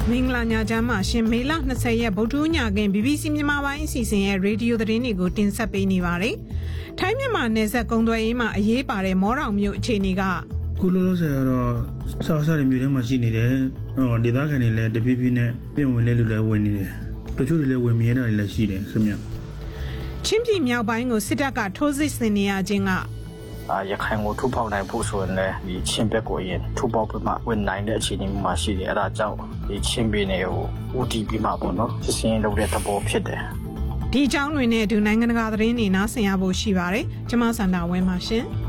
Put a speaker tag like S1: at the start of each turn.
S1: မင်္ဂလာညချမ်းပါရှင်မေလ20ရက်ဗုဒ္ဓညခင် BBC မြန်မာပိုင်းအစီအစဉ်ရဲ့ရေဒီယိုသတင်းတွေကိုတင်ဆက်ပေးနေပါတယ်။ထိုင်းမြန်မာနယ်စပ်ကုန်းသွယ်ရေးမှာအရေးပါတဲ့မော်တောင်မြို့အခြေအနေက
S2: ခုလောလောဆယ်ကတော့ဆောက်စားတဲ့မြို့ထဲမှာရှိနေတယ်။ဒေသခံတွေလည်းတပြည့်ပြည့်နဲ့ပြင်ဝင်လဲလူလည်းဝင်နေတယ်။တချို့တွေလည်းဝင်မြဲတာတွေလည်းရှိတယ်ခင်ဗျ
S1: ။ချင်းပြည်မြောက်ပိုင်းကိုစစ်တပ်ကထိုးစစ်ဆင်နေရခြင်းက
S3: ရခိုင်ကိုထုဖောက်နိုင်ဖို့ဆိုရင်လည်းဒီချင်းဘက်ကိုရင်ထုဖောက်ပြီးမှဝင်နိုင်တဲ့အခြေအနေမှာရှိတယ်အဲဒါကြောင့်ဒီချင်းပြည်နယ်ကိုဦးတည်ပြီးမှပေါ့နော်စစ်စင်လုပ်တဲ့သဘောဖြစ်တယ်
S1: ဒီအကြောင်းတွေနဲ့အတူနိုင်ငံတကာသတင်းတွေနားဆင်ရဖို့ရှိပါတယ်ကျွန်မစန္ဒာဝင်းပါရှင်